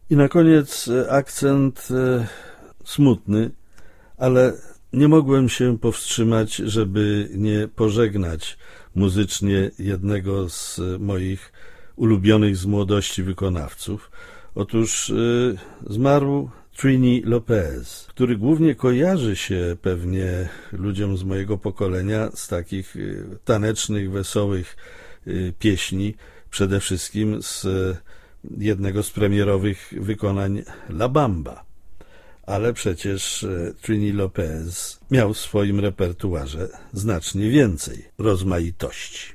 I na koniec akcent smutny, ale nie mogłem się powstrzymać, żeby nie pożegnać muzycznie jednego z moich ulubionych z młodości wykonawców. Otóż zmarł Trini Lopez, który głównie kojarzy się pewnie ludziom z mojego pokolenia z takich tanecznych, wesołych pieśni, przede wszystkim z jednego z premierowych wykonań La Bamba. Ale przecież Trini Lopez miał w swoim repertuarze znacznie więcej rozmaitości.